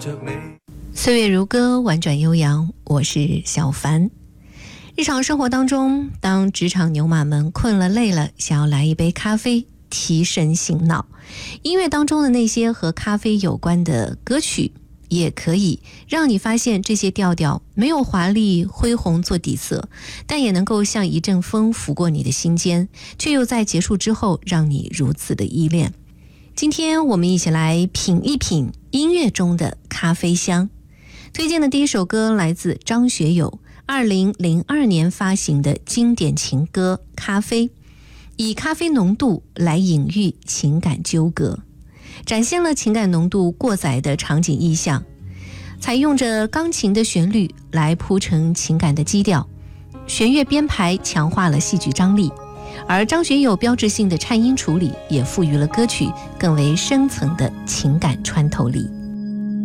岁月如歌，婉转悠扬，我是小凡。日常生活当中，当职场牛马们困了累了，想要来一杯咖啡提神醒脑，音乐当中的那些和咖啡有关的歌曲也可以让你发现这些调调没有华丽恢宏做底色，但也能够像一阵风拂过你的心间，却又在结束之后让你如此的依恋。今天我们一起来品一品音乐中的咖啡香。推荐的第一首歌来自张学友2002年发行的经典情歌《咖啡》，以咖啡浓度来隐喻情感纠葛，展现了情感浓度过载的场景意象，采用着钢琴的旋律来铺成情感的基调，弦乐编排强化了戏剧张力，而张学友标志性的颤音处理也赋予了歌曲更为深层的情感穿透力。